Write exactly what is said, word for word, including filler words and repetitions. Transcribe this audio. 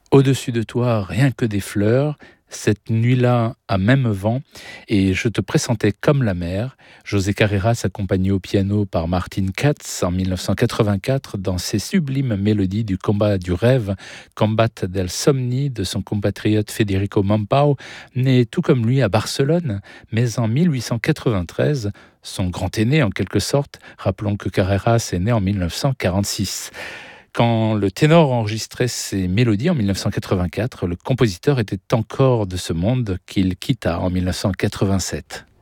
Au-dessus de toi, rien que des fleurs, cette nuit-là à même vent, et je te pressentais comme la mer. José Carreras, accompagné au piano par Martin Katz en mille neuf cent quatre-vingt-quatre, dans ses sublimes mélodies du combat du rêve, Combat del Somni, de son compatriote Federico Mampao, né tout comme lui à Barcelone, mais en mille huit cent quatre-vingt-treize, son grand aîné en quelque sorte. Rappelons que Carreras est né en mille neuf cent quarante-six. Quand le ténor enregistrait ses mélodies en mille neuf cent quatre-vingt-quatre, le compositeur était encore de ce monde qu'il quitta en mille neuf cent quatre-vingt-sept.